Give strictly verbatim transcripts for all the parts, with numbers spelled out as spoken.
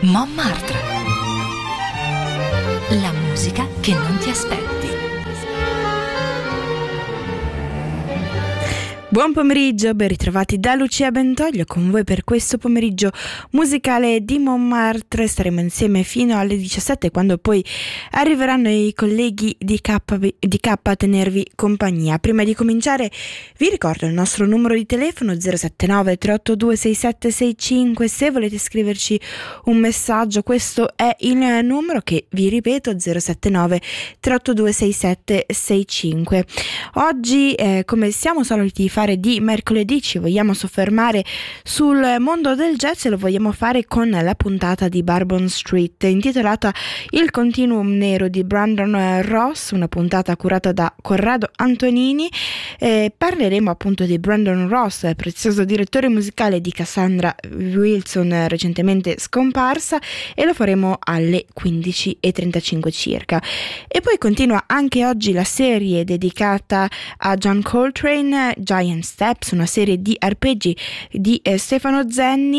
Montmartre. La musica che non ti aspetti. Buon pomeriggio, ben ritrovati da Lucia Bentoglio con voi per questo pomeriggio musicale di Montmartre. Staremo insieme fino alle diciassette, quando poi arriveranno i colleghi di K, di K a tenervi compagnia. Prima di cominciare vi ricordo il nostro numero di telefono zero sette nove tre otto due sei sette sei cinque. Se volete scriverci un messaggio, questo è il numero, che vi ripeto, zero sette nove tre otto due sei sette sei cinque. Oggi, eh, come siamo soliti fare di mercoledì, ci vogliamo soffermare sul mondo del jazz e lo vogliamo fare con la puntata di Bourbon Street intitolata Il Continuum Nero di Brandon Ross, una puntata curata da Corrado Antonini. Eh, parleremo appunto di Brandon Ross, prezioso direttore musicale di Cassandra Wilson, recentemente scomparsa, e lo faremo alle quindici e trentacinque circa. E poi continua anche oggi la serie dedicata a John Coltrane, Giant Steps, una serie di arpeggi di eh, Stefano Zenni.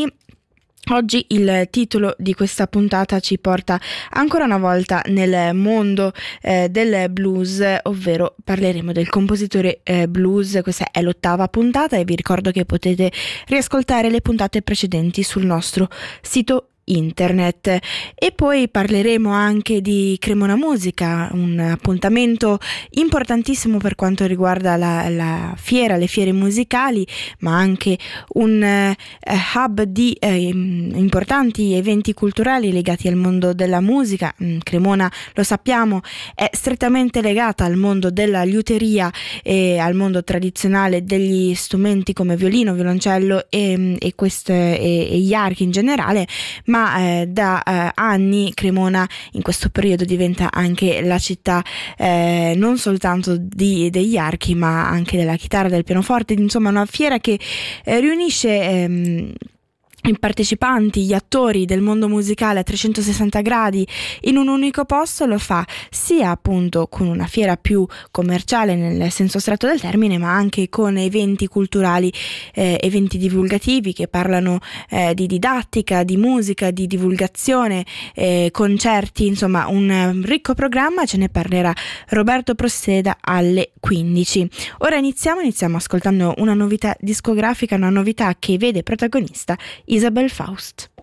Oggi il titolo di questa puntata ci porta ancora una volta nel mondo eh, del blues, ovvero parleremo del compositore eh, blues. Questa è l'ottava puntata e vi ricordo che potete riascoltare le puntate precedenti sul nostro sito internet. E poi parleremo anche di Cremona Musica, un appuntamento importantissimo per quanto riguarda la, la fiera, le fiere musicali, ma anche un eh, hub di eh, importanti eventi culturali legati al mondo della musica. Cremona, lo sappiamo, è strettamente legata al mondo della liuteria e al mondo tradizionale degli strumenti come violino, violoncello e, e, queste, e, e gli archi in generale, ma Ma eh, da eh, anni Cremona in questo periodo diventa anche la città eh, non soltanto di, degli archi, ma anche della chitarra, del pianoforte. Insomma, una fiera che eh, riunisce ehm, i partecipanti, gli attori del mondo musicale a trecentosessanta gradi in un unico posto. Lo fa sia appunto con una fiera più commerciale nel senso stretto del termine, ma anche con eventi culturali, eh, eventi divulgativi che parlano eh, di didattica, di musica, di divulgazione, eh, concerti, insomma un ricco programma. Ce ne parlerà Roberto Prosteda alle quindici. Ora iniziamo, iniziamo ascoltando una novità discografica, una novità che vede protagonista Isabel Faust.